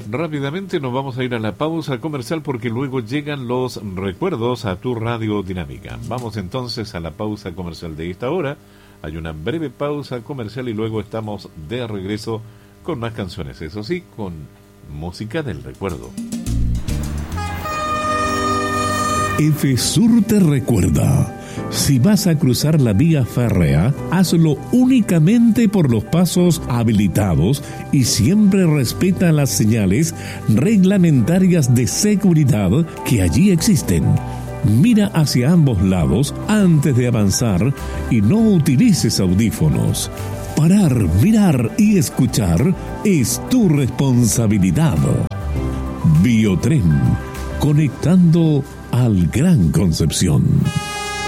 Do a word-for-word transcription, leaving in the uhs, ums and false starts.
Rápidamente nos vamos a ir a la pausa comercial porque luego llegan los recuerdos a tu radio dinámica. Vamos entonces a la pausa comercial de esta hora. Hay una breve pausa comercial y luego estamos de regreso con más canciones, eso sí, con música del recuerdo. Efesur te recuerda, si vas a cruzar la vía férrea, hazlo únicamente por los pasos habilitados y siempre respeta las señales reglamentarias de seguridad que allí existen. Mira hacia ambos lados antes de avanzar y no utilices audífonos. Parar, mirar y escuchar es tu responsabilidad. Biotren, conectando al Gran Concepción.